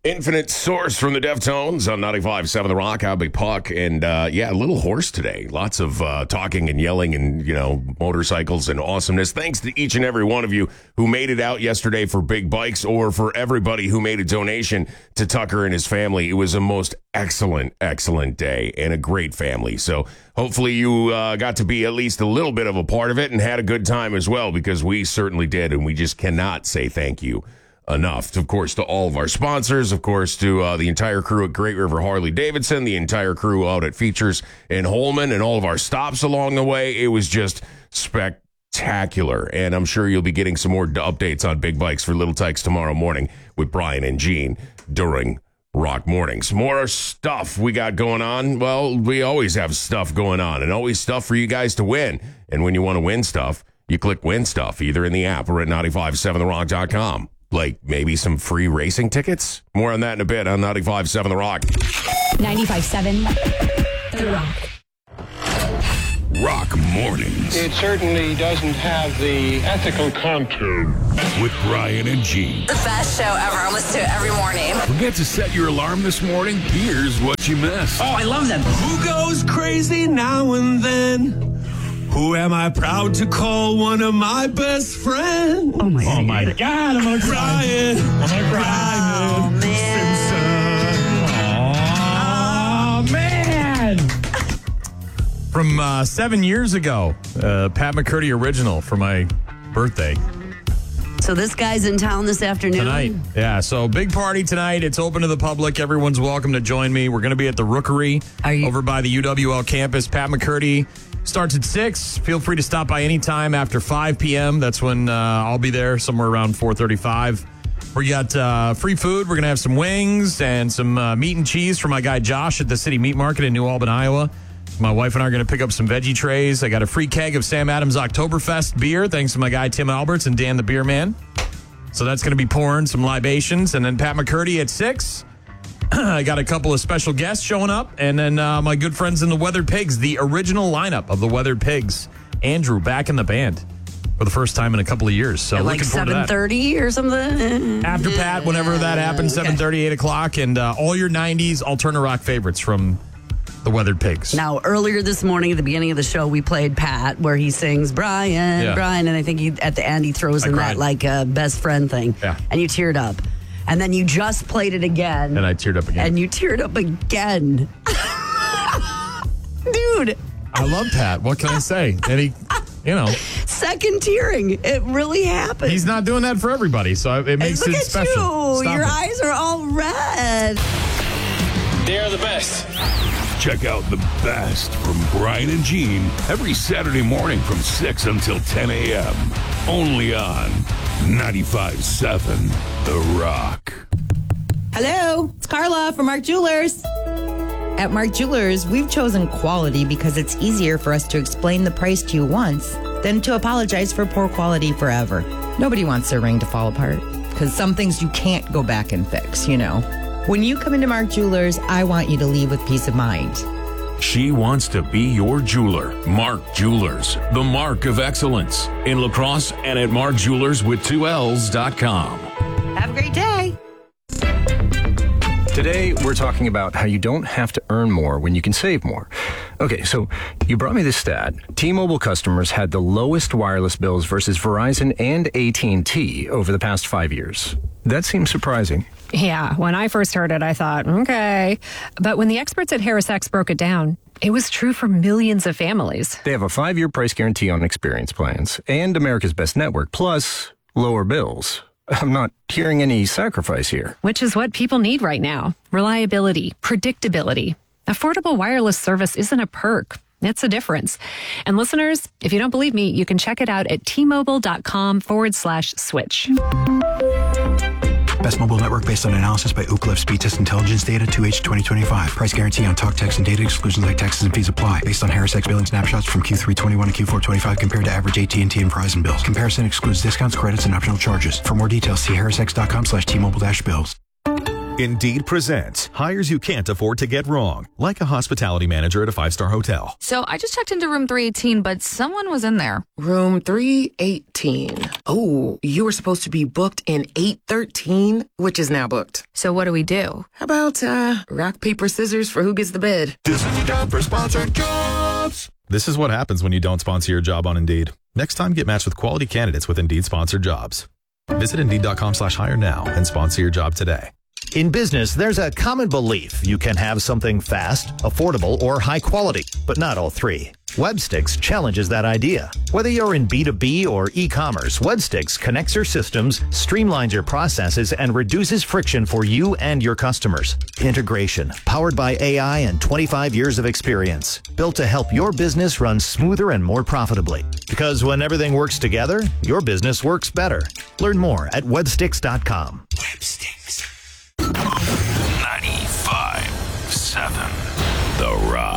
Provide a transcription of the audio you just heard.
Infinite Source from the Deftones on 95.7 The Rock. I'll be Puck. And, a little hoarse today. Lots of talking and yelling and, motorcycles and awesomeness. Thanks to each and every one of you who made it out yesterday for Big Bikes or for everybody who made a donation to Tucker and his family. It was a most excellent day and a great family. So hopefully you got to be at least a little bit of a part of it and had a good time as well, because we certainly did. And we just cannot say thank you enough. Of course, to all of our sponsors, of course, to the entire crew at Great River Harley Davidson, the entire crew out at Features in Holman, and all of our stops along the way. It was just spectacular. And I'm sure you'll be getting some more updates on Big Bikes for Little Tykes tomorrow morning with Brian and Gene during Rock Mornings. More stuff we got going on. Well, we always have stuff going on, and always stuff for you guys to win. And when you want to win stuff, you click Win Stuff, either in the app or at 957therock.com. Like maybe some free racing tickets? More on that in a bit on 95.7 The Rock. 95.7 The Rock. Rock Mornings. It certainly doesn't have the ethical content. With Brian and Gene. The best show ever. I listen to it every morning. Forget to set your alarm this morning? Here's what you missed. Oh, I love them. Who goes crazy now and then? Who am I proud to call one of my best friends? Oh my God, I'm gonna cry. Brian Simpson. Oh, man. From 7 years ago, Pat McCurdy original for my birthday. So this guy's in town this afternoon? Tonight. Yeah, so big party tonight. It's open to the public. Everyone's welcome to join me. We're going to be at the Rookery over by the UWL campus. Pat McCurdy starts at 6. Feel free to stop by anytime after 5 p.m. That's when I'll be there, somewhere around 4:35. We got free food. We're going to have some wings and some meat and cheese from my guy Josh at the City Meat Market in New Albany, Iowa. My wife and I are going to pick up some veggie trays. I got a free keg of Sam Adams Oktoberfest beer, thanks to my guy Tim Alberts and Dan the Beer Man. So that's going to be pouring some libations. And then Pat McCurdy at 6. I got a couple of special guests showing up. And then my good friends in the Weathered Pigs, the original lineup of the Weathered Pigs. Andrew back in the band for the first time in a couple of years. So like 7:30 or something? After Pat, whenever that happens, 7:30, 8 o'clock. And all your 90s alternative rock favorites from the Weathered Pigs. Now, earlier this morning at the beginning of the show, we played Pat, where he sings Brian, and I think at the end he throws in that best friend thing. Yeah. And you teared up. And then you just played it again. And I teared up again. And you teared up again. Dude. I love Pat. What can I say? And he, second tearing. It really happened. He's not doing that for everybody, so it makes it special. Your eyes are all red. They are the best. Check out the best from Brian and Gene every Saturday morning from 6 until 10 a.m. Only on 95.7 The Rock. Hello, it's Carla from Mark Jewelers. At Mark Jewelers, we've chosen quality because it's easier for us to explain the price to you once than to apologize for poor quality forever. Nobody wants their ring to fall apart because some things you can't go back and fix, When you come into Mark Jewelers, I want you to leave with peace of mind. She wants to be your jeweler. Mark Jewelers, the mark of excellence. In La Crosse and at markjewelers.com. Have a great day. Today, we're talking about how you don't have to earn more when you can save more. Okay, so you brought me this stat. T-Mobile customers had the lowest wireless bills versus Verizon and AT&T over the past 5 years. That seems surprising. Yeah, when I first heard it, I thought, okay. But when the experts at HarrisX broke it down, it was true for millions of families. They have a 5-year price guarantee on experience plans and America's Best Network, plus lower bills. I'm not hearing any sacrifice here. Which is what people need right now. Reliability, predictability. Affordable wireless service isn't a perk. It's a difference. And listeners, if you don't believe me, you can check it out at tmobile.com/switch. Best mobile network based on analysis by Ookla Speed Test Intelligence Data 2H 2025. Price guarantee on talk, text, and data. Exclusions like taxes and fees apply. Based on HarrisX billing snapshots from Q3 21 and Q4 25 compared to average AT&T and Verizon bills. Comparison excludes discounts, credits, and optional charges. For more details, see harrisx.com/T-Mobile-bills. Indeed presents hires you can't afford to get wrong, like a hospitality manager at a 5-star hotel. So I just checked into room 318, but someone was in there. Room 318. Oh, you were supposed to be booked in 813, which is now booked. So what do we do? How about rock, paper, scissors for who gets the bid? This is the job for sponsored jobs. This is what happens when you don't sponsor your job on Indeed. Next time, get matched with quality candidates with Indeed sponsored jobs. Visit Indeed.com/hire now and sponsor your job today. In business, there's a common belief you can have something fast, affordable, or high quality, but not all three. Webstix challenges that idea. Whether you're in B2B or e-commerce, Webstix connects your systems, streamlines your processes, and reduces friction for you and your customers. Integration, powered by AI and 25 years of experience, built to help your business run smoother and more profitably. Because when everything works together, your business works better. Learn more at webstix.com. Webstix. 95.7 The Rock.